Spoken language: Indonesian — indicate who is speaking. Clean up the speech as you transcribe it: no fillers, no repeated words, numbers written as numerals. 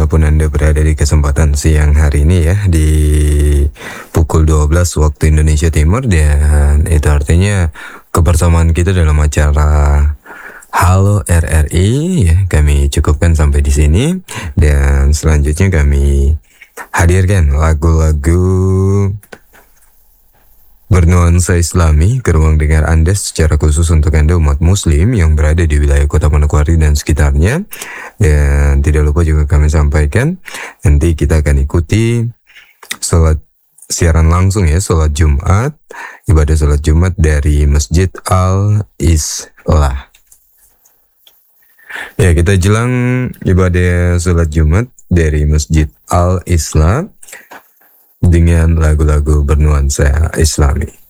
Speaker 1: dimanapun Anda berada di kesempatan siang hari ini ya, di pukul 12 waktu Indonesia Timur, dan itu artinya kebersamaan kita dalam acara Halo RRI ya, kami cukupkan sampai di sini, dan selanjutnya kami hadirkan lagu-lagu bernuansa Islami ke ruang dengar Anda secara khusus untuk Anda umat muslim yang berada di wilayah Kota Manokwari dan sekitarnya. Dan tidak lupa juga kami sampaikan, nanti kita akan ikuti salat siaran langsung ya, salat Jumat, ibadah salat Jumat dari Masjid Al-Islah. Ya, kita jelang ibadah salat Jumat dari Masjid Al-Islah dengan lagu-lagu bernuansa Islami.